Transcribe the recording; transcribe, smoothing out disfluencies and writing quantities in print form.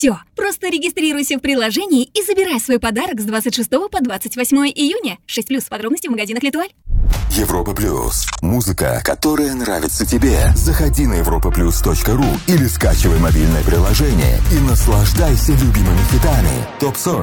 все. Просто регистрируйся в приложении и забирай свой подарок с 26 по 28 июня. 6+, подробности в магазинах Летуаль. Европа Плюс. Музыка, которая нравится тебе. Заходи на europaplus.ru или скачивай мобильное приложение и наслаждайся любимыми хитами. ТОП 40.